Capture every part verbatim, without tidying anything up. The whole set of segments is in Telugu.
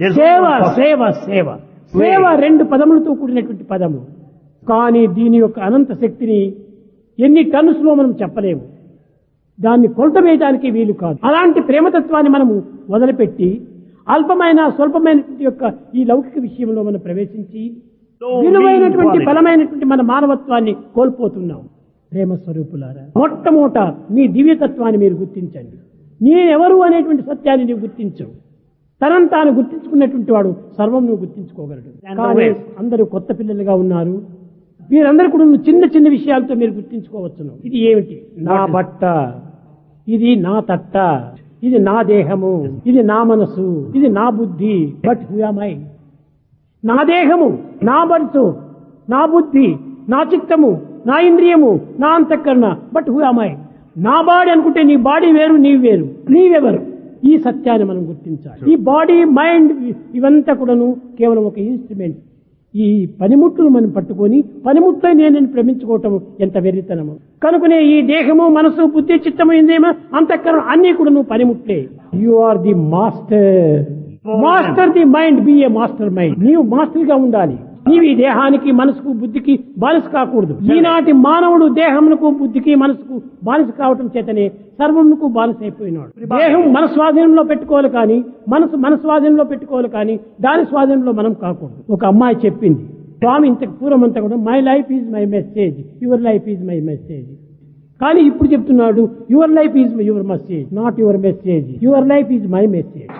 There's సేవ no cost. సేవ సేవ సేవ రెండు పదములతో కూడినటువంటి పదము. కానీ దీని యొక్క అనంత శక్తిని ఎన్ని టన్నుస్ లో మనం చెప్పలేము. దాన్ని కొలత వేయడానికి వీలు కాదు. అలాంటి ప్రేమతత్వాన్ని మనము వదిలిపెట్టి అల్పమైన స్వల్పమైనటువంటి యొక్క ఈ లౌకిక విషయంలో మనం ప్రవేశించి విలువైనటువంటి బలమైనటువంటి మన మానవత్వాన్ని కోల్పోతున్నాం. ప్రేమ స్వరూపులారా, మొట్టమొదట మీ దివ్యతత్వాన్ని మీరు గుర్తించండి. నేనెవరు అనేటువంటి సత్యాన్ని నీవు గుర్తించవు. తనను తాను గుర్తించుకున్నటువంటి వాడు సర్వం నువ్వు గుర్తించుకోగలడు. కానీ అందరూ కొత్త పిల్లలుగా ఉన్నారు. మీరందరూ కూడా చిన్న చిన్న విషయాలతో మీరు గుర్తించుకోవచ్చును. ఇది ఏమిటి? నా బట్ట, ఇది నా తట్ట, ఇది నా దేహము, ఇది నా మనసు, ఇది నా బుద్ధి. But who am I? నా దేహము, నా మనసు, నా బుద్ధి, నా చిత్తము, నా ఇంద్రియము, నా అంతఃకరణ. But who am I? నా బాడీ అనుకుంటే నీ బాడీ వేరు, నీవు వేరు. నీవెవరు? ఈ సత్యాన్ని మనం గుర్తించాలి. ఈ బాడీ, మైండ్ ఇవంతా కూడాను కేవలం ఒక ఇన్స్ట్రుమెంట్. ఈ పనిముట్లు మనం పట్టుకొని పనిముట్లే నేను ప్రేమించుకోవటం ఎంత వెర్రితనము. కనుకనే ఈ దేహము, మనసు, బుద్ధి, చిత్తము, ఇంద్రియము, అంతఃకరణ అన్ని కూడా నువ్వు పనిముట్లే. You are the master. Master the mind, B A master mind. నీవు మాస్టర్ గా ఉండాలి. నీవు ఈ దేహానికి, మనసుకు, బుద్ధికి బానిస కాకూడదు. ఈనాటి మానవుడు దేహమునకు, బుద్ధికి, మనసుకు బానిస కావటం చేతనే సర్వమునకు బానిస అయిపోయినాడు. దేహం మన స్వాధీనంలో పెట్టుకోవాలి కానీ, మనసు మన స్వాధీనంలో పెట్టుకోవాలి కానీ, దాని స్వాధీనంలో మనం కాకూడదు. ఒక అమ్మాయి చెప్పింది, స్వామి ఇంతకు పూర్వం అంతా కూడా my life is my message, your life is my message. కానీ ఇప్పుడు చెప్తున్నాడు your life is your message, not your message. Your life is my message.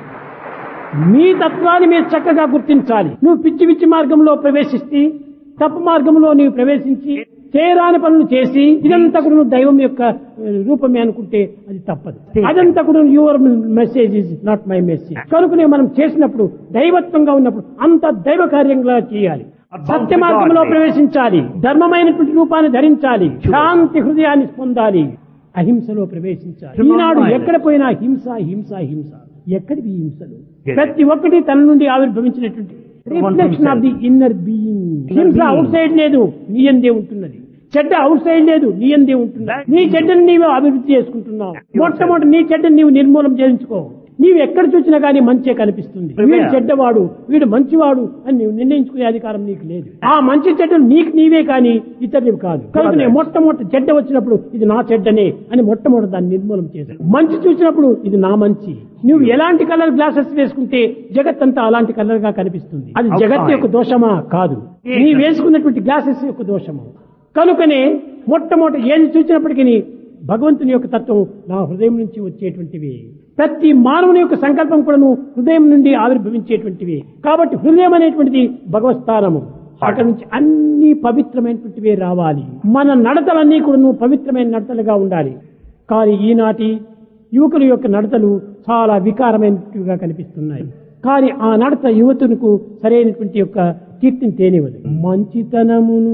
మీ తత్వాన్ని మీరు చక్కగా గుర్తించాలి. నువ్వు పిచ్చి పిచ్చి మార్గంలో ప్రవేశిస్తే, తప్పు మార్గంలో నీవు ప్రవేశించి చేయరాని పనులు చేసి ఇదంతా కూడా నువ్వు దైవం యొక్క రూపమే అనుకుంటే అది తప్పదు. అదంతా కూడా your message is not my message. కనుకనే మనం చేసినప్పుడు దైవత్వంగా ఉన్నప్పుడు అంత దైవ కార్యంగా చేయాలి. సత్య మార్గంలో ప్రవేశించాలి. ధర్మమైనటువంటి రూపాన్ని ధరించాలి. శాంతి హృదయాన్ని పొందాలి. అహింసలో ప్రవేశించాలి. ఈనాడు ఎక్కడ పోయినా హింస హింస హింస. ఎక్కడివి హింసలు? ప్రతి ఒక్కటి తన నుండి ఆవిర్భవించినటువంటి reflection of the inner being. హింస అవుట్ సైడ్ లేదు, నీ అందే ఉంటున్నది. చెడ్డ అవుట్ సైడ్ లేదు, నీ అందే ఉంటున్నది. నీ చెడ్డను నీవు అభివృద్ధి చేసుకుంటున్నావు. మొట్టమొదటి నీ చెడ్డను నీవు నిర్మూలన చేయించుకో. నీవు ఎక్కడ చూసినా కానీ మంచే కనిపిస్తుంది. వీడు చెడ్డవాడు, వీడు మంచివాడు అని నీవు నిర్ణయించుకునే అధికారం నీకు లేదు. ఆ మంచి చెడ్డలు నీకు నీవే కానీ ఇతరులు కాదు. కనుక మొట్టమొదటి చెడ్డ వచ్చినప్పుడు ఇది నా చెడ్డనే అని మొట్టమొదటి దాన్ని నిర్మూలన చేశాను. మంచి చూసినప్పుడు ఇది నా మంచి. నువ్వు ఎలాంటి కలర్ గ్లాసెస్ వేసుకుంటే జగత్ అంతా అలాంటి కలర్ గా కనిపిస్తుంది. అది జగత్ యొక్క దోషమా? కాదు, నీ వేసుకున్నటువంటి గ్లాసెస్ యొక్క దోషము. కనుకనే మొట్టమొదటి ఏది చూసినప్పటికీ భగవంతుని యొక్క తత్వం నా హృదయం నుంచి వచ్చేటువంటివి. ప్రతి మానవుని యొక్క సంకల్పం కూడా హృదయం నుండి ఆవిర్భవించేటువంటివి. కాబట్టి హృదయం అనేటువంటిది భగవత్స్థానము. అక్కడ నుంచి అన్ని పవిత్రమైనటువంటివే రావాలి. మన నడతలన్నీ కూడా పవిత్రమైన నడతలుగా ఉండాలి. కానీ ఈనాటి యువకుల యొక్క నడతలు చాలా వికారమైనట్టుగా కనిపిస్తున్నాయి. కానీ ఆ నడత యువతులకు సరైనటువంటి యొక్క కీర్తిని తేనివ్వదు. మంచితనమును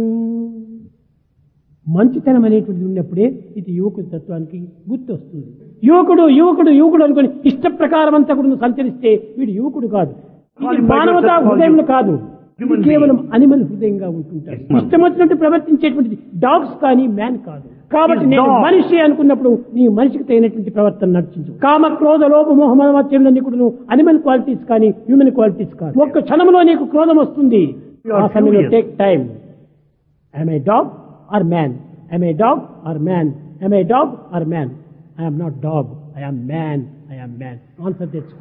మంచితనం అనేటువంటిది ఉన్నప్పుడే ఇది యువకుల తత్వానికి గుర్తు వస్తుంది. యువకుడు యువకుడు యువకుడు అనుకుని ఇష్ట ప్రకారం అంతా కూడా సంచరిస్తే వీడు యువకుడు కాదు. ఇది మానవతా హృదయం కాదు, ఇది కేవలం అనిమల్ హృదయంగా ఉంటుంటారు. ఇష్టం వచ్చినట్టు ప్రవర్తించేటువంటిది డాగ్స్ కానీ మ్యాన్ కాదు. కాబట్టి నేను మనిషి అనుకున్నప్పుడు నీ మనిషికి తగినటువంటి ప్రవర్తన నడిచించు. కామ క్రోధ లోభ మోహ మమత్యములన్నీ కూడా నువ్వు అనిమల్ క్వాలిటీస్ కానీ హ్యూమన్ క్వాలిటీస్ కాదు. ఒక్క క్షణంలో నీకు క్రోధం వస్తుంది. ఆ సమయంలో take time. I'm a dog or man? Am I dog or man? Am I dog or man? I am not dog. I am man. I am man. Answer తెచ్చుకో.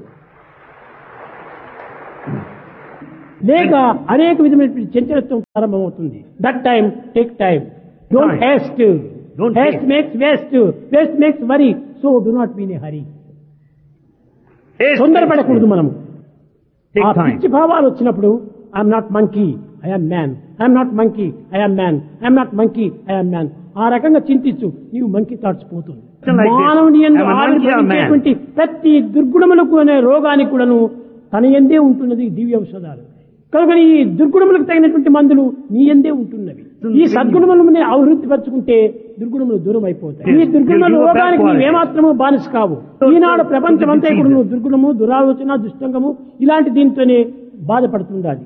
లేక అనేక విధమైన చంచలత్వం ప్రారంభమవుతుంది. That time take time. Don't Heist. Heist makes waste. Waste makes worry. So do not be in a హరీ. తొందరపడకూడదు మనము. ఆ పిచ్చి భావాలు వచ్చినప్పుడు I'm not monkey, I am man. I'm not monkey, I am man. I'm not monkey, I am man. ఆ రకంగా చింతించు, నీవు మంకీ థాట్స్ పోతుంది. మానవుని యందు ఆవిర్భవించేటువంటి ప్రతి దుర్గుణములకు అనే రోగానికి కూడాను తన యందే ఉంటున్నది దివ్య ఔషధాలు. కనుక ఈ దుర్గుణములకు తగినటువంటి మందులు నీ యందే ఉంటున్నవి. ఈ సద్గుణములను అభివృద్ధి పరుచుకుంటే దుర్గుణములు దూరం అయిపోతాయి. ఈ దుర్గుణముల రోగానికి నీవేమాత్రము బానిస కావు. ఈనాడు ప్రపంచం అంతా ఇప్పుడు నువ్వు దుర్గుణము, దురాలోచన, దుష్టంగము ఇలాంటి దీంతోనే బాధపడుతుండాలి.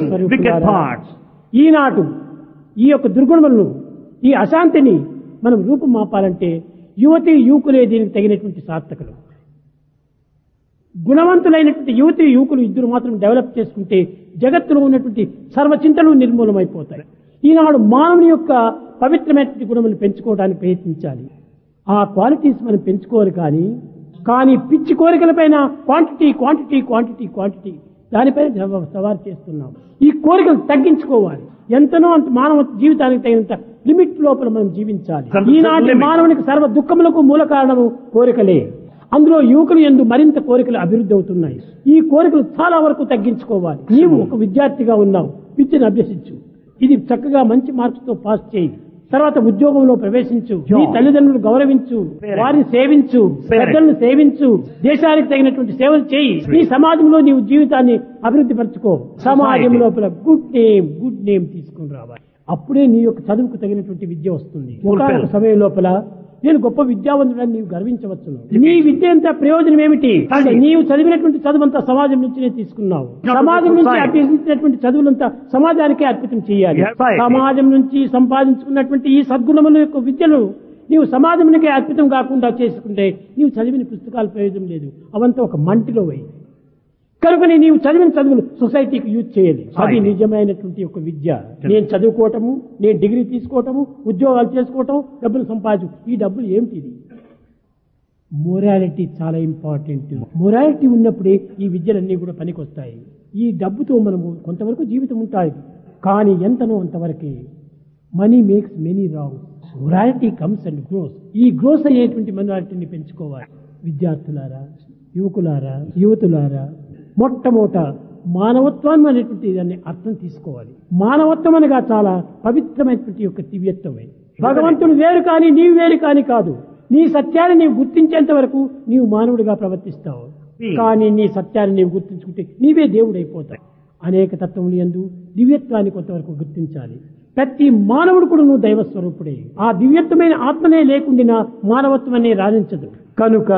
ఈనాడు ఈ యొక్క దుర్గుణములను, ఈ అశాంతిని మనం రూపం మాపాలంటే యువతి యువకులే దీనికి తగినటువంటి సార్థకులు. గుణవంతులైనటువంటి యువతి యువకులు ఇద్దరు మాత్రం డెవలప్ చేసుకుంటే జగత్తులో ఉన్నటువంటి సర్వచింతలు నిర్మూలమైపోతాయి. ఈనాడు మానవుని యొక్క పవిత్రమైనటువంటి గుణములు పెంచుకోవడానికి ప్రయత్నించాలి. ఆ క్వాలిటీస్ మనం పెంచుకోవాలి. కానీ కానీ పిచ్చి కోరికలపైన క్వాంటిటీ క్వాంటిటీ క్వాంటిటీ క్వాంటిటీ దానిపైన సవారు చేస్తున్నాం. ఈ కోరికలు తగ్గించుకోవాలి. ఎంతనో అంత మానవ జీవితానికి తగినంత లిమిట్ లోపల మనం జీవించాలి. ఈనాటి మానవునికి సర్వ దుఃఖములకు మూల కారణము కోరికలే. అందులో యువకులు యందు మరింత కోరికలు అభివృద్ధి అవుతున్నాయి. ఈ కోరికలు చాలా వరకు తగ్గించుకోవాలి. నీవు ఒక విద్యార్థిగా ఉన్నావు, విద్యను అభ్యసించు. ఇది చక్కగా మంచి మార్క్స్ తో పాస్ చేయి. తర్వాత ఉద్యోగంలో ప్రవేశించు. నీ తల్లిదండ్రులు గౌరవించు, వారిని సేవించు, పెద్దలను సేవించు, దేశానికి తగినటువంటి సేవలు చేయి. నీ సమాజంలో నీవు జీవితాన్ని అభివృద్ధి పరచుకో. సమాజం లోపల గుడ్ నేమ్ గుడ్ నేమ్ తీసుకుని రావాలి. అప్పుడే నీ యొక్క చదువుకు తగినటువంటి విద్య వస్తుంది. ఒక సమయం లోపల నేను గొప్ప విద్యావంతుడని నీవు గర్వించవచ్చును. నీ విద్య అంతా ప్రయోజనం ఏమిటి? నీవు చదివినటువంటి చదువంతా సమాజం నుంచినే తీసుకున్నావు. సమాజం నుంచి అభ్యసించినటువంటి చదువులంతా సమాజానికే అర్పితం చేయాలి. సమాజం నుంచి సంపాదించుకున్నటువంటి ఈ సద్గుణముల యొక్క విద్యను నీవు సమాజానికే అర్పితం కాకుండా చేసుకుంటే నీవు చదివిన పుస్తకాలు ప్రయోజనం లేదు. అవంతా ఒక మంటిలో పోయి కనుకని నీవు చదివిన చదువులు సొసైటీకి యూజ్ చేయాలి. అది నిజమైనటువంటి ఒక విద్య. నేను చదువుకోవటము, నేను డిగ్రీ తీసుకోవటము, ఉద్యోగాలు చేసుకోవటం, డబ్బులు సంపాదించు. ఈ డబ్బులు ఏమిటిది? మొరాలిటీ చాలా ఇంపార్టెంట్. మొరాలిటీ ఉన్నప్పుడే ఈ విద్యలన్నీ కూడా పనికొస్తాయి. ఈ డబ్బుతో మనము కొంతవరకు జీవితం ఉంటాయి, కానీ ఎంతనో అంతవరకే. Money makes many wrong. Morality comes and grows. ఈ గ్రోస్ అయ్యేటువంటి మొరాలిటీని పెంచుకోవాలి. విద్యార్థులారా, యువకులారా, యువతులారా, మొట్టమొదట మానవత్వాన్ని అనేటువంటి దాన్ని అర్థం తీసుకోవాలి. మానవత్వం అనగా చాలా పవిత్రమైనటువంటి యొక్క దివ్యత్వమే. భగవంతుడు వేరు కానీ నీవు వేరు కానీ కాదు. నీ సత్యాన్ని నీవు గుర్తించేంత వరకు నీవు మానవుడిగా ప్రవర్తిస్తావు. కానీ నీ సత్యాన్ని నీవు గుర్తించుకుంటే నీవే దేవుడైపోతావు. అనేక తత్వములు యందు దివ్యత్వాన్ని కొంతవరకు గుర్తించాలి. ప్రతి మానవుడు కూడా నువ్వు దైవస్వరూపుడే. ఆ దివ్యత్వమైన ఆత్మనే లేకుండా మానవత్వం అనే రాణించదు. కనుక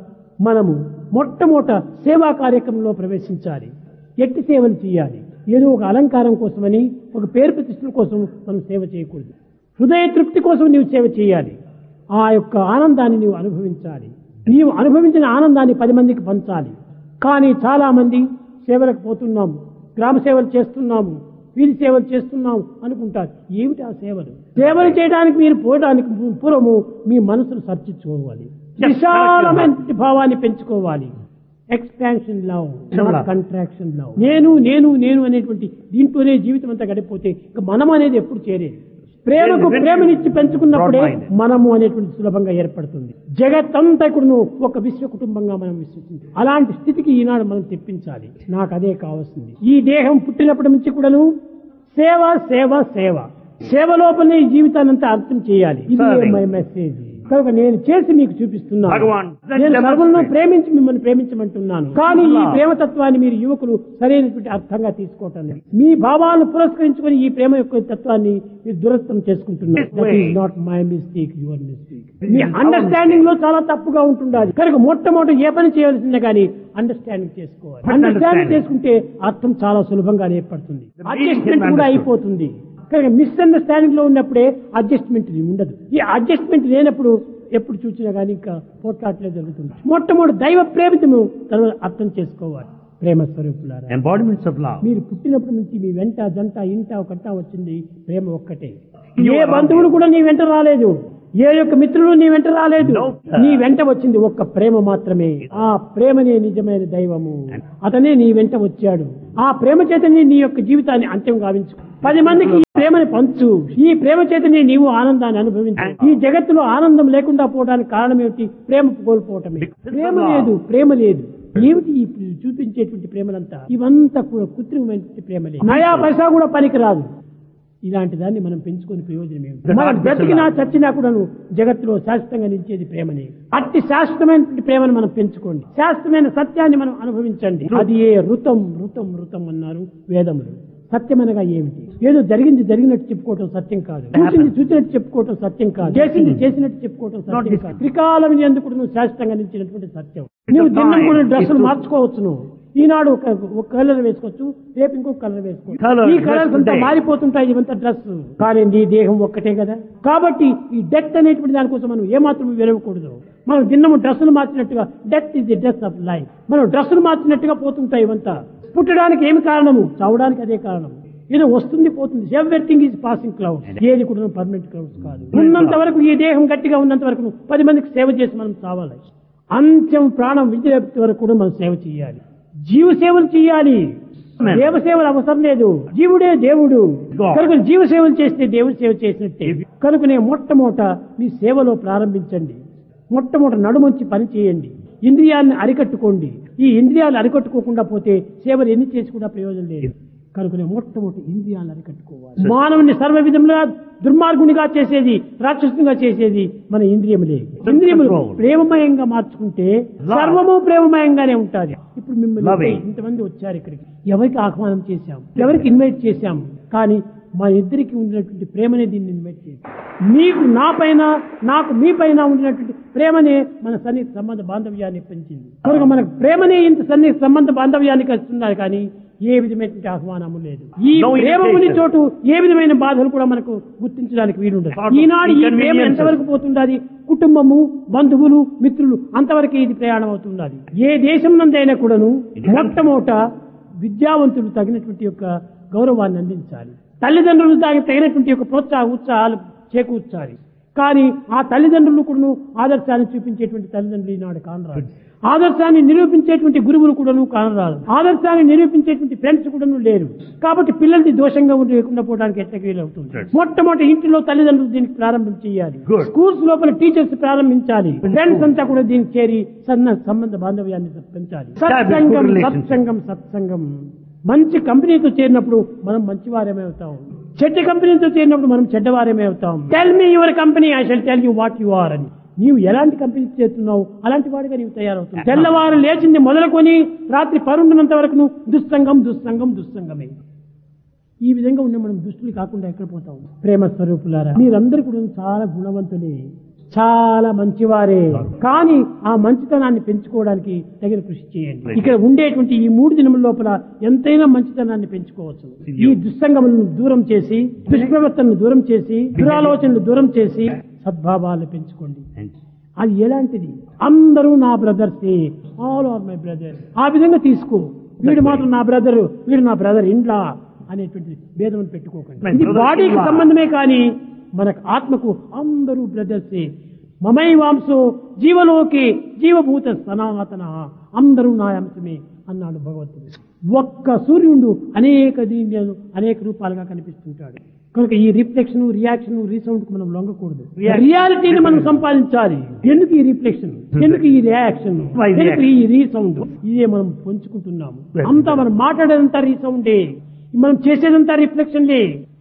మనము మొట్టమొదట సేవా కార్యక్రమంలో ప్రవేశించాలి. ఎట్టి సేవలు చేయాలి. ఏదో ఒక అలంకారం కోసమని, ఒక పేరు ప్రతిష్టల కోసం మనం సేవ చేయకూడదు. హృదయ తృప్తి కోసం నీవు సేవ చేయాలి. ఆ యొక్క ఆనందాన్ని నీవు అనుభవించాలి. నీవు అనుభవించిన ఆనందాన్ని పది మందికి పంచాలి. కానీ చాలా మంది సేవలకు పోతున్నాము, గ్రామ సేవలు చేస్తున్నాము, వీధి సేవలు చేస్తున్నాము అనుకుంటారు. ఏమిటి ఆ సేవలు? సేవలు చేయడానికి మీరు పోవడానికి పూర్వము మీ మనసును చర్చించుకోవాలి. విశాలమైన భావాన్ని పెంచుకోవాలి. Expansion love, contraction love. నేను నేను నేను అనేటువంటి దీంట్లోనే జీవితం అంతా గడిపోతే ఇక మనం అనేది ఎప్పుడు చేరేది. ప్రేమకు ప్రేమనిచ్చి పెంచుకున్నప్పుడే మనము అనేటువంటి సులభంగా ఏర్పడుతుంది. జగత్తంతా కూడా ఒక విశ్వ కుటుంబంగా మనం విశ్వసించాలి. అలాంటి స్థితికి ఈనాడు మనం తెప్పించాలి. నాకు అదే కావాల్సింది. ఈ దేహం పుట్టినప్పటి నుంచి కూడాను సేవ సేవ సేవ సేవ లోపలనే ఈ జీవితాన్ని అంతా అర్థం చేయాలి. ఇది మై మెసేజ్. కనుక నేను చేసి మీకు చూపిస్తున్నాను. నేను సర్వులను ప్రేమించి మిమ్మల్ని ప్రేమించమంటున్నాను. కానీ ఈ ప్రేమతత్వాన్ని మీరు యువకులు సరైనటువంటి అర్థంగా తీసుకోవటం లేదు. మీ భావాలను పురస్కరించుకొని ఈ ప్రేమ యొక్క తత్వాన్ని మీరు దురస్థం చేసుకుంటున్నారు. That is not my mistake, your mistake. Me understanding లో చాలా తప్పుగా ఉంటుండాలి. కనుక మొట్టమొదటి ఏ పని చేయాల్సిందే కానీ అండర్స్టాండింగ్ చేసుకోవాలి. అండర్స్టాండింగ్ చేసుకుంటే అర్థం చాలా సులభంగా ఏర్పడుతుంది. అడ్జస్ట్మెంట్ కూడా అయిపోతుంది. కనుక మిస్అండర్స్టాండింగ్ లో ఉన్నప్పుడే అడ్జస్ట్మెంట్ ఉండదు. ఈ అడ్జస్ట్మెంట్ లేనప్పుడు ఎప్పుడు చూసినా కానీ ఇంకా పోట్లాట్లే జరుగుతుంది. మొట్టమొదటి దైవ ప్రేమితము తర్వాత అర్థం చేసుకోవాలి. ప్రేమ స్వరూపులారా, embodiments of love. మీరు పుట్టినప్పటి నుంచి మీ వెంట జంట ఇంట ఒకట వచ్చింది ప్రేమ ఒక్కటే. ఏ బంధువులు కూడా నీ వెంట రాలేదు, ఏ యొక్క మిత్రులు నీ వెంట రాలేదు. నీ వెంట వచ్చింది ఒక్క ప్రేమ మాత్రమే. ఆ ప్రేమనే నిజమైన దైవము. అతనే నీ వెంట వచ్చాడు. ఆ ప్రేమ చేతనే నీ యొక్క జీవితాన్ని అంత్యం గావించు. పది మందికి ఈ ప్రేమని పంచు. ఈ ప్రేమ చేతనే నీవు ఆనందాన్ని అనుభవించు. ఈ జగత్తులో ఆనందం లేకుండా పోవడానికి కారణం ఏమిటి? ప్రేమ కోల్పోవటమే. ప్రేమ లేదు, ప్రేమ లేదు. ఏమిటి ఈ చూపించేటువంటి ప్రేమలంతా? ఇవంతా కూడా కృత్రిమమైనటువంటి ప్రేమలే. నయా పైసా కూడా పనికిరాదు. ఇలాంటి దాన్ని మనం పెంచుకొని ప్రయోజనం ఏమిటి? మనం బ్రతికినా చచ్చినా కూడా జగత్తులో శాశ్వతంగా నిలిచేది ప్రేమనే. అట్టి శాశ్వతమైనటువంటి ప్రేమను మనం పెంచుకోండి. శాశ్వతమైన సత్యాన్ని మనం అనుభవించండి. అది ఏ ఋతం ఋతం ఋతం అన్నారు వేదములు. సత్యం అనగా ఏమిటి? ఏదో జరిగింది జరిగినట్టు చెప్పుకోవటం సత్యం కాదు. చూసింది చూసినట్టు చెప్పుకోవటం సత్యం కాదు. చేసింది చేసినట్టు చెప్పుకోవటం సత్యం కాదు. త్రికాలం ఎందుకు నువ్వు శాశ్వతంగా నిలిచినటువంటి సత్యం. నువ్వు దినం కూడా డ్రెస్సులు మార్చుకోవచ్చు. నువ్వు ఈనాడు ఒక ఒక కలర్ వేసుకోవచ్చు, రేపు ఇంకొక కలర్ Colour, వేసుకోవచ్చు. ఈ కలర్స్ dress అంతా ఉంటాయి. మారిపోతుంటాయి, ఇవంతా డ్రెస్. కానీ నీ దేహం ఒక్కటే కదా. కాబట్టి ఈ డెత్ అనేటువంటి దానికోసం మనం ఏమాత్రం వెలవకూడదు. మనం దిన్నము డ్రెస్సులు మార్చినట్టుగా death is the death of life. మనం డ్రెస్సులు మార్చినట్టుగా పోతుంటాయి ఇవంతా. పుట్టడానికి ఏమి కారణము? చావడానికి అదే కారణం. ఏదో వస్తుంది పోతుంది. Everything is passing clouds. ఏది కూడా పర్మనెంట్ క్లౌడ్స్ కాదు. ఉన్నంత వరకు ఈ దేహం గట్టిగా ఉన్నంత వరకు పది మందికి సేవ చేసి మనం చావాలి. అంత్యం ప్రాణం విద్యుత్ వరకు కూడా మనం సేవ చేయాలి. జీవ సేవలు చేయాలి. దేవ సేవలు అవసరం లేదు. జీవుడే దేవుడు కనుక జీవ సేవలు చేస్తే దేవుడి సేవ చేసినట్టే. కనుకనే మొట్టమొదట మీ సేవలో ప్రారంభించండి. మొట్టమొదట నడుమంచి పని చేయండి. ఇంద్రియాలను అరికట్టుకోండి. ఈ ఇంద్రియాలు అరికట్టుకోకుండా పోతే సేవలు ఎన్ని చేసి కూడా ప్రయోజనం లేదు. కనుకనే మొట్టమొదటి ఇంద్రియాలను అరికట్టుకోవాలి. మానవుని సర్వ విధంగా దుర్మార్గునిగా చేసేది, రాక్షసునిగా చేసేది మన ఇంద్రియములే. ఇంద్రియములు ప్రేమమయంగా మార్చుకుంటే సర్వము ప్రేమమయంగానే ఉంటుంది. ఇప్పుడు మిమ్మల్ని ఇంతమంది వచ్చారు ఇక్కడికి, ఎవరికి ఆహ్వానం చేశాం, ఎవరికి ఇన్వైట్ చేశాం, కానీ మా ఇద్దరికి ఉండినటువంటి ప్రేమనే దీన్ని ఇన్వైట్ చేశాం. మీకు నా పైన, నాకు మీ పైన ఉండినటువంటి ప్రేమనే మన సన్నిహిత సంబంధ బాంధవ్యాన్ని పెంచింది. కనుక మనకు ప్రేమనే ఇంత సన్నిహిత సంబంధ బాంధవ్యాన్ని కలుస్తున్నారు, కానీ ఏ విధమైనటువంటి ఆహ్వానము లేదు. ఈ ప్రేమ ఉని చోటు ఏ విధమైన బాధలు కూడా మనకు గుర్తించడానికి వీలుండదు. ఈనాడు ఈ ప్రేమ ఎంతవరకు పోతుండాలి? కుటుంబము, బంధువులు, మిత్రులు అంతవరకు ఇది ప్రయాణం అవుతున్నది. ఏ దేశం నందైనా కూడాను మొట్టమొదట విద్యావంతులు తగినటువంటి యొక్క గౌరవాన్ని అందించాలి. తల్లిదండ్రులు దానికి తగినటువంటి యొక్క ప్రోత్సాహ ఉత్సాహాలు చేకూర్చాలి. కానీ ఆ తల్లిదండ్రులు కూడా ఆదర్శాన్ని చూపించేటువంటి తల్లిదండ్రులు ఈనాడు కానరాదు. ఆదర్శాన్ని నిరూపించేటువంటి గురువులు కూడాను కానరాదు. ఆదర్శాన్ని నిరూపించేటువంటి ఫ్రెండ్స్ కూడాను లేరు. కాబట్టి పిల్లలది దోషంగా లేకుండా పోవడానికి ఎట్లా వీలవుతుంది? మొట్టమొదటి ఇంటిలో తల్లిదండ్రులు దీనికి ప్రారంభం చేయాలి. స్కూల్స్ లోపల టీచర్స్ ప్రారంభించాలి. ఫ్రెండ్స్ అంతా కూడా దీనికి చేరి సన్న సంబంధ బాంధవ్యాన్ని పెంచాలి. సత్సంగం సత్సంగం సత్సంగం. మంచి కంపెనీతో చేరినప్పుడు మనం మంచివారేమే అవుతాం. చెడ్డ కంపెనీతో చేరినప్పుడు మనం చెడ్డవారేమే అవుతాం. Tell me your company, I shall tell you what you are అని. నీవు ఎలాంటి కంపెనీ చేస్తున్నావు అలాంటి వాడిగా నీవు తయారవుతావు. తెల్లవారు లేచింది మొదలుకొని రాత్రి పరుండినంత వరకు నువ్వు దుస్సంగం దుస్సంగం దుస్సంగమే. ఈ విధంగా ఉన్న మనం దుష్టులు కాకుండా ఎక్కడ పోతాం? ప్రేమ స్వరూపులారా, మీరందరూ కూడా చాలా గుణవంతులే, చాలా మంచివారే. కానీ ఆ మంచితనాన్ని పెంచుకోవడానికి తగిన కృషి చేయండి. ఇక్కడ ఉండేటువంటి ఈ మూడు దినముల లోపల ఎంతైనా మంచితనాన్ని పెంచుకోవచ్చు. ఈ దుస్సంగములను దూరం చేసి, దుష్ప్రవర్తనను దూరం చేసి, దురాలోచనలు దూరం చేసి సద్భావాలు పెంచుకోండి. అది ఎలాంటిది? అందరూ నా బ్రదర్సే, ఆల్ ఆర్ మై బ్రదర్. ఆ విధంగా తీసుకో. వీడు మాత్రం నా బ్రదర్, వీడు నా బ్రదర్ ఇండ్లా అనేటువంటి భేదం పెట్టుకోకండి. ఇది బాడీకి సంబంధమే, కానీ మనకు ఆత్మకు అందరూ బ్రదర్సే. మమైవాంసో జీవలోకే జీవభూత సనాతన. అందరూ నా అంశమే అన్నాడు భగవంతుడు. ఒక్క సూర్యుడు అనేక దీనిలో అనేక రూపాలుగా కనిపిస్తుంటాడు. కనుక ఈ రిఫ్లెక్షన్, రియాక్షన్, రీసౌండ్ కు మనం లొంగకూడదు. రియాలిటీని మనం సంపాదించాలి. ఎందుకు ఈ రిఫ్లెక్షన్, ఎందుకు ఈ రియాక్షన్, ఎందుకు ఈ రీసౌండ్? ఇదే మనం పంచుకుంటున్నాము. అంతా మనం మాట్లాడేదంతా రీసౌండే, మనం చేసేదంతా రిఫ్లెక్షన్లే.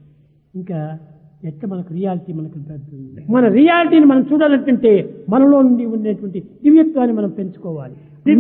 ఇంకా ఎట్లా మనకు రియాలిటీ మనకు పెడుతుంది? మన రియాలిటీని మనం చూడాలంటే మనలో నుండి ఉండేటువంటి దివ్యత్వాన్ని మనం పెంచుకోవాలి.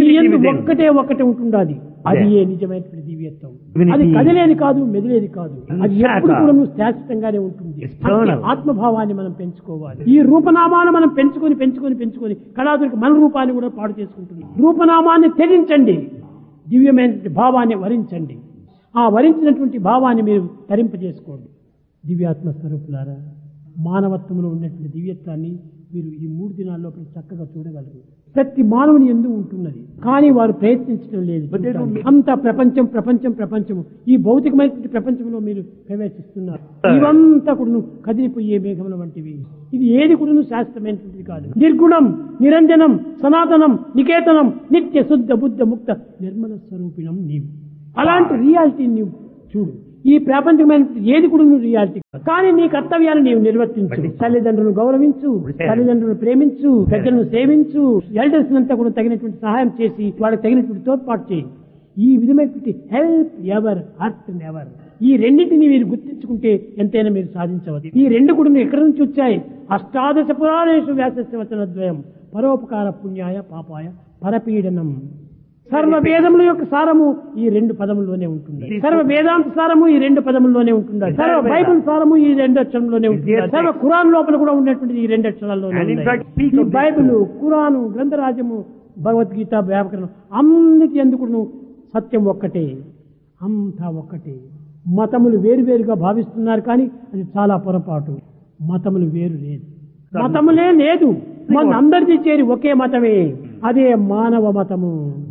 ఒక్కటే ఒక్కటే ఉంటుండాలి. అది ఏ నిజమైనటువంటి దివ్యత్వం. అది కదిలేది కాదు, మెదిలేది కాదు. అది ఎప్పుడు కూడా శాశ్వతంగానే ఉంటుంది. ఆత్మభావాన్ని మనం పెంచుకోవాలి. ఈ రూపనామాన్ని మనం పెంచుకొని పెంచుకొని పెంచుకొని కళాదురికి మన రూపాన్ని కూడా పాడు చేసుకుంటుంది. రూపనామాన్ని త్యజించండి, దివ్యమైనటువంటి భావాన్ని వరించండి. ఆ వరించినటువంటి భావాన్ని మీరు తరింపజేసుకోండి. దివ్యాత్మ స్వరూపులారా, మానవత్వంలో ఉన్నటువంటి దివ్యత్వాన్ని మీరు ఈ మూడు దినాల్లో చక్కగా చూడగలరు. ప్రతి మానవుని ఎందు ఉంటున్నది, కానీ వారు ప్రయత్నించడం లేదు. అంతా ప్రపంచం ప్రపంచం ప్రపంచము. ఈ భౌతికమైనటువంటి ప్రపంచంలో మీరు ప్రవేశిస్తున్నారు. ఇవంతా కూడా కదిలిపోయే మేఘముల వంటివి. ఇది ఏది కూడా శాశ్వతమైనటువంటిది కాదు. నిర్గుణం, నిరంజనం, సనాతనం, నికేతనం, నిత్య శుద్ధ బుద్ధ ముక్త నిర్మల స్వరూపిణం నీవు. అలాంటి రియాలిటీ నీవు చూడు. ఈ ప్రపంచమైన ఏది కూడా నువ్వు రియాలిటీ, కానీ నీ కర్తవ్యాన్ని నీవు నిర్వర్తించు. తల్లిదండ్రులను గౌరవించు, తల్లిదండ్రులను ప్రేమించు, పెద్దలను సేవించు, ఎల్డర్స్ అంతా కూడా తగినటువంటి సహాయం చేసి వాళ్ళకి తగినటువంటి తోడ్పాటు చేయి. ఈ విధమైనటువంటి హెల్ప్ ఎవర్ హర్ట్ నెవర్, ఈ రెండింటిని మీరు గుర్తించుకుంటే ఎంతైనా మీరు సాధించవచ్చు. ఈ రెండు కూడా ఎక్కడి నుంచి వచ్చాయి? అష్టాదశ పురాణేషు వ్యాసస్య వచనద్వయం పరోపకార పుణ్యాయ పాపాయ పరపీడనం. సర్వ వేదముల యొక్క సారము ఈ రెండు పదముల్లోనే ఉంటుంది. సర్వ వేదాంత సారము ఈ రెండు పదముల్లోనే ఉంటుంది. సర్వ బైబిల్ సారము ఈ రెండు అక్షరంలోనే ఉంటుంది. సర్వ ఖురాన్ లోపల కూడా ఉన్నటువంటి ఈ రెండు అక్షరాల్లోనే. బైబిల్, ఖురాను, గ్రంథరాజ్యము, భగవద్గీత, వ్యాకరణం అన్నిటి ఎందుకు సత్యం ఒక్కటే, అంతా ఒక్కటే. మతములు వేరువేరుగా భావిస్తున్నారు, కానీ అది చాలా పొరపాటు. మతములు వేరు లేదు, మతములే లేదు. మన అందరిది చేరి ఒకే మతమే, అదే మానవ మతము.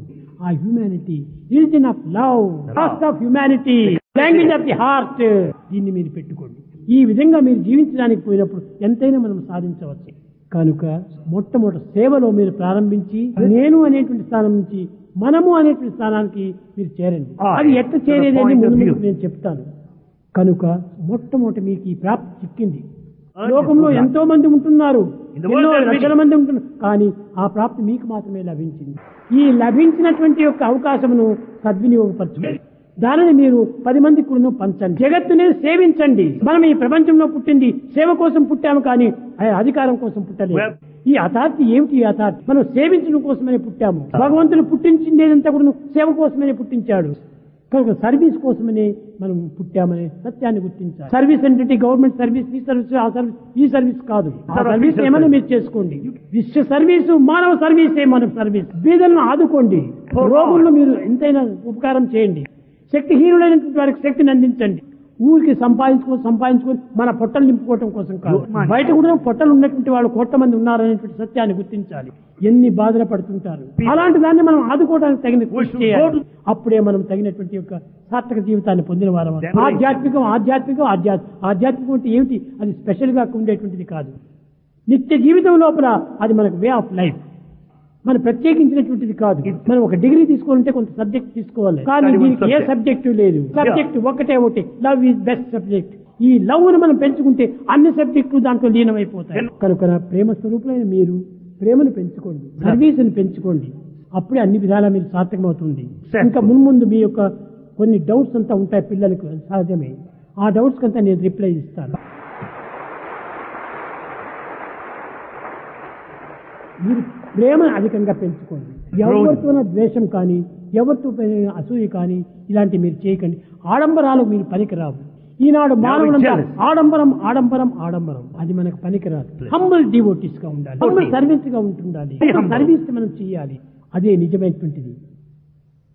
ఆ humanity, religion of love, cost of humanity, language of the heart, దీన్ని మీరు పెట్టుకోండి. ఈ విధంగా మీరు జీవించడానికి పోయినప్పుడు ఎంతైనా మనం సాధించవచ్చు. కనుక మొట్టమొదటి సేవలో మీరు ప్రారంభించి నేను అనేటువంటి స్థానం నుంచి మనము అనేటువంటి స్థానానికి మీరు చేరండి. అది ఎట్లా చేరేది అని ముందు ముందు నేను చెప్తాను. కనుక మొట్టమొదటి మీకు ఈ ప్రాప్తి చిక్కింది. లోకంలో ఎంతో మంది ఉంటున్నారు, ఎన్నో లక్షల మంది ఉంటున్నారు, కానీ ఆ ప్రాప్తి మీకు మాత్రమే లభించింది. ఈ లభించినటువంటి యొక్క అవకాశమును సద్వినియోగపరచుకోండి. దానిని మీరు పది మందికి కూడా పంచండి. జగత్తునే సేవించండి. మనం ఈ ప్రపంచంలో పుట్టింది సేవ కోసం పుట్టాము, కానీ అధికారం కోసం పుట్టలేదు. ఈ అథారిటీ ఏమిటి? ఈ అథారిటీ మనం సేవించడం కోసమనే పుట్టాము. భగవంతుడు పుట్టించిందేదంతా కూడా సేవ కోసమనే పుట్టించాడు. కనుక సర్వీస్ కోసమనే మనం పుట్టామనే సత్యాన్ని గుర్తించాలి. సర్వీస్ అంటే గవర్నమెంట్ సర్వీస్, ఈ సర్వీస్, ఆ సర్వీస్, ఈ సర్వీస్ కాదు. ఆ సర్వీస్ ఏమైనా మీరు చేసుకోండి. విశ్వ సర్వీసు, మానవ సర్వీసే మన సర్వీస్. బీదలను ఆదుకోండి, రోగులను మీరు ఎంతైనా ఉపకారం చేయండి, శక్తిహీనులైనటువంటి వారికి శక్తిని అందించండి. ఊరికి సంపాదించుకో సంపాదించుకొని మన పొట్టలు నింపుకోవటం కోసం కాదు. బయట కూడా పొట్టలు ఉన్నటువంటి వాళ్ళు కోట్ల మంది ఉన్నారనేటువంటి సత్యాన్ని గుర్తించాలి. ఎన్ని బాధలు పడుతుంటారు, అలాంటి దాన్ని మనం ఆదుకోవడానికి తగిన కృషి చేయాలి. అప్పుడే మనం తగినటువంటి యొక్క సార్థక జీవితాన్ని పొందిన వారం. ఆధ్యాత్మికం ఆధ్యాత్మికం ఆధ్యాత్మికం ఆధ్యాత్మికం అంటే ఏమిటి? అది స్పెషల్ గా ఉండేటువంటిది కాదు. నిత్య జీవితం లోపల అది మనకు వే ఆఫ్ లైఫ్, మన ప్రత్యేకించినటువంటిది కాదు. మనం ఒక డిగ్రీ తీసుకోవాలంటే కొంత సబ్జెక్ట్ తీసుకోవాలి, కానీ దీనికి ఏ సబ్జెక్టు లేదు. సబ్జెక్ట్ ఒకటే ఒకటి, లవ్ ఈజ్ బెస్ట్ సబ్జెక్ట్. ఈ లవ్ ను మనం పెంచుకుంటే అన్ని సబ్జెక్టులు దాంట్లో లీనమైపోతాయి. కనుక ప్రేమ స్వరూపులైన మీరు ప్రేమను పెంచుకోండి, సర్వీసును పెంచుకోండి. అప్పుడే అన్ని విధాలా మీరు సార్థకమవుతుంది. ఇంకా మున్ముందు మీ యొక్క కొన్ని డౌట్స్ అంతా ఉంటాయి పిల్లలకు, సహజమే. ఆ డౌట్స్ కంతా నేను రిప్లై ఇస్తాను. మీరు ప్రేమను అధికంగా పెంచుకోండి. ఎవరితోన ద్వేషం కానీ, ఎవరితో అసూయ కానీ ఇలాంటి మీరు చేయకండి. ఆడంబరాలు మీరు పనికిరావు. ఈనాడు మానవులంతా ఆడంబరం ఆడంబరం ఆడంబరం, అది మనకు పనికిరాదు. హంబుల్ డివోటీస్ గా ఉండాలి, హంబుల్ సర్వీస్ గా ఉంటుండాలి. సర్వీస్ మనం చేయాలి, అదే నిజమైనటువంటిది.